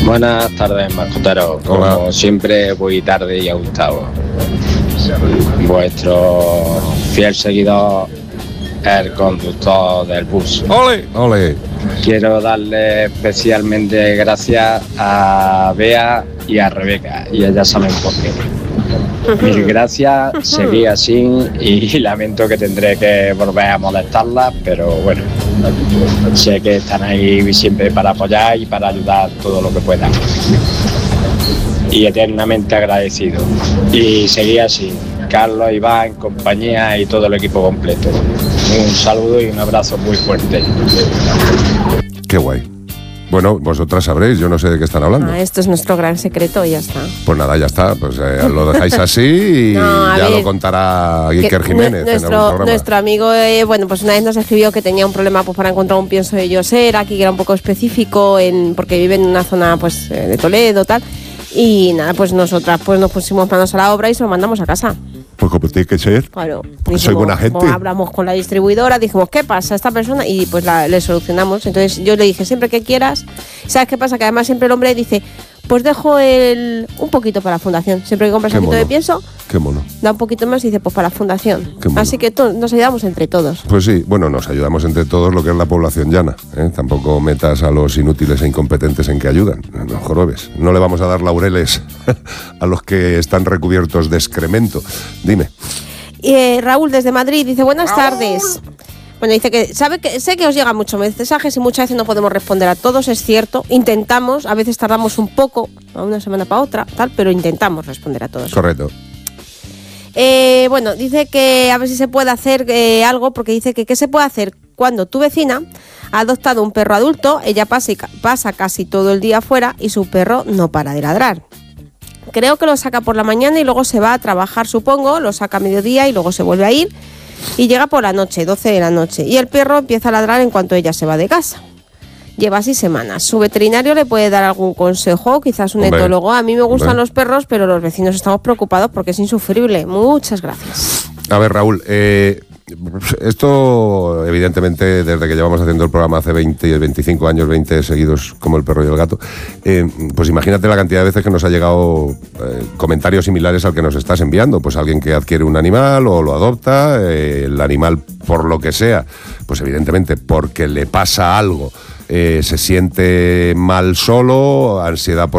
Buenas tardes, mascoteros. Hola. Como siempre, voy tarde y a Gustavo. Vuestro fiel seguidor, el conductor del bus. ¡Ole! ¡Ole! Quiero darle especialmente gracias a Bea y a Rebeca, y ellas saben por qué. Mil gracias, seguí así y lamento que tendré que volver a molestarlas, pero bueno, sé que están ahí siempre para apoyar y para ayudar todo lo que puedan. Y eternamente agradecido. Y seguí así, Carlos, Iván, compañía y todo el equipo completo. Un saludo y un abrazo muy fuerte. ¡Qué guay! Bueno, vosotras sabréis, yo no sé de qué están hablando. Esto es nuestro gran secreto y ya está. Pues nada, ya está, pues lo dejáis así y No, ya ver, lo contará Iker Jiménez en algún programa. Nuestro amigo, bueno, pues una vez nos escribió que tenía un problema pues para encontrar un pienso de Yoser, aquí que era un poco específico, porque vive en una zona pues de Toledo, tal. Y nada, pues nosotras pues nos pusimos manos a la obra y se lo mandamos a casa. Pues como tiene que ser. Claro. Porque soy buena gente. Pues, hablamos con la distribuidora, dijimos, ¿qué pasa a esta persona? Y pues le solucionamos. Entonces yo le dije, siempre que quieras. ¿Sabes qué pasa? Que además siempre el hombre dice, pues dejo un poquito para la fundación. Siempre que compras un poquito de pienso, qué mono. Da un poquito más y dice, pues para la fundación. Qué mono. Así que nos ayudamos entre todos. Pues sí, bueno, nos ayudamos entre todos lo que es la población llana, ¿eh? Tampoco metas a los inútiles e incompetentes en que ayudan, no jorobes. No le vamos a dar laureles a los que están recubiertos de excremento. Dime. Raúl desde Madrid dice, buenas tardes. Bueno, dice que sé que os llegan muchos mensajes y muchas veces no podemos responder a todos, es cierto. Intentamos, a veces tardamos un poco, una semana para otra, tal, pero intentamos responder a todos. Correcto. Bueno, dice que a ver si se puede hacer algo, porque dice que qué se puede hacer cuando tu vecina ha adoptado un perro adulto, ella pasa casi todo el día afuera y su perro no para de ladrar. Creo que lo saca por la mañana y luego se va a trabajar, supongo, lo saca a mediodía y luego se vuelve a ir y llega por la noche, 12 de la noche, y el perro empieza a ladrar en cuanto ella se va de casa. Lleva así semanas. ¿Su veterinario le puede dar algún consejo? Quizás un etólogo. A mí me gustan los perros, pero los vecinos estamos preocupados porque es insufrible. Muchas gracias. A ver, Raúl, esto evidentemente desde que llevamos haciendo el programa hace 25 años, 20 seguidos como el perro y el gato, pues imagínate la cantidad de veces que nos ha llegado comentarios similares al que nos estás enviando. Pues alguien que adquiere un animal o lo adopta, el animal por lo que sea, pues evidentemente porque le pasa algo, se siente mal solo, ansiedad por